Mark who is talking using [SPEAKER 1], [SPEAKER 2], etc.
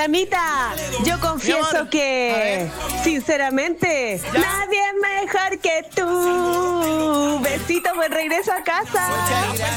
[SPEAKER 1] Panamita, yo confieso que, sinceramente, nadie es mejor que tú. Besito, buen regreso a casa.